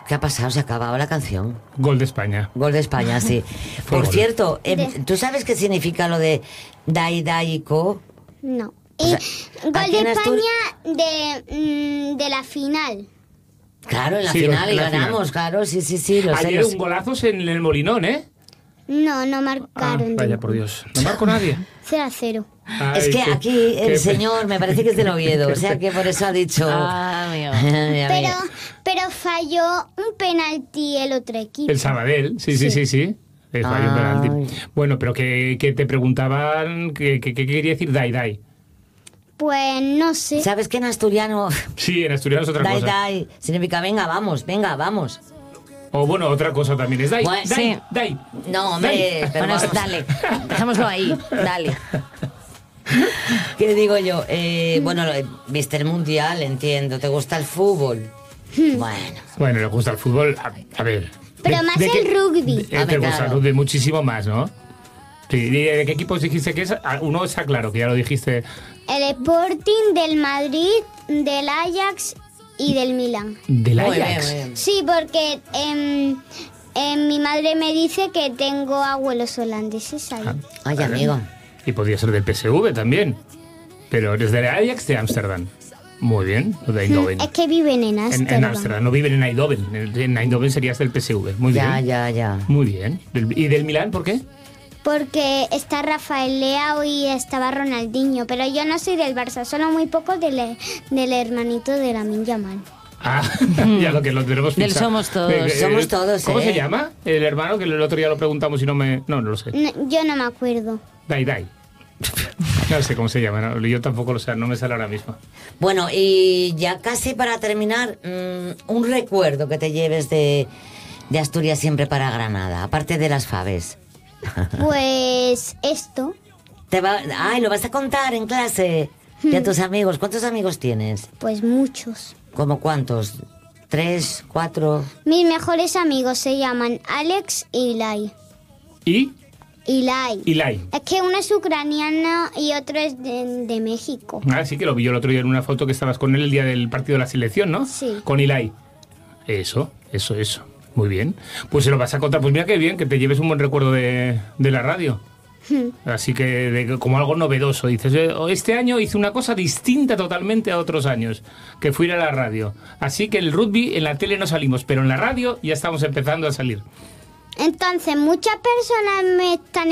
¿Qué ha pasado? Se ha acabado la canción. Gol de España. Gol de España, sí. Por gol. cierto, ¿tú sabes qué significa lo de Dai Dai Co? No. O Y sea, gol aquí de en España de la final. Claro, en la Sí, final en y la ganamos, claro, sí, lo sé. Ayer un golazo en el Molinón, ¿eh? No Ah, marcaron. vaya por Dios. No marcó nadie. 0-0. Es que aquí el señor me parece que es del Oviedo, o sea que por eso ha dicho... Amigo. Pero falló un penalti el otro equipo. El Sabadell, sí. Falló un penalti. Bueno, pero que te preguntaban qué quería decir Dai Dai. Pues no sé. ¿Sabes que en asturiano Sí, en asturiano es otra Dai cosa. Dai significa venga, vamos? O bueno, otra cosa también es Dai. Bueno, Dai, sí. Dai. No, hombre, pero Bueno, vamos. dale. Dejémoslo ahí. Dale. ¿Qué digo yo? Bueno, viste el Mundial, entiendo. ¿Te gusta el fútbol? Bueno, le gusta el fútbol. A ver. Pero más el rugby. Ah, Te gusta claro. el rugby muchísimo más, ¿no? Sí, ¿y de qué equipos dijiste que es? Uno está claro, que ya lo dijiste. El Sporting, del Madrid, del Ajax y del Milan. Del Muy Ajax. bien, muy bien. Sí, porque mi madre me dice que tengo abuelos holandeses ahí. Ay, amigo. Y podría ser del PSV también. Pero eres del Ajax de Ámsterdam. Muy bien, lo de Eindhoven. Es que viven en En Ámsterdam. Ámsterdam, no viven en Eindhoven. En Eindhoven serías del PSV. Muy bien. Ya. Muy bien. ¿Y del Milán por qué? Porque está Rafael Leao y estaba Ronaldinho. Pero yo no soy del Barça, solo muy poco del hermanito de Lamine Yamal. Ah, ya lo tenemos Del fichado. somos todos. Somos todos, ¿Cómo ¿eh? se llama? El hermano, que el otro día lo preguntamos y no lo sé. Yo no me acuerdo. Dai. No sé cómo se llama, ¿no? Yo tampoco lo sé, no me sale ahora mismo. Bueno, y ya casi para terminar, un recuerdo que te lleves de Asturias siempre para Granada, aparte de las faves. Pues esto. Ay, ¿lo vas a contar en clase? ¿Y a tus amigos? ¿Cuántos amigos tienes? Pues muchos. ¿Cómo cuántos? ¿3, 4? Mis mejores amigos se llaman Alex y Ilai. ¿Y? Ilai. Es que uno es ucraniano y otro es de México. Ah, sí que lo vi yo el otro día en una foto que estabas con él el día del partido de la selección, ¿no? Sí. Con Ilai. Eso. Muy bien. Pues se lo vas a contar. Pues mira qué bien, que te lleves un buen recuerdo de la radio. Así que como algo novedoso. Dices, este año hice una cosa distinta totalmente a otros años, que fui a la radio. Así que el rugby en la tele no salimos, pero en la radio ya estamos empezando a salir. Entonces, muchas personas me están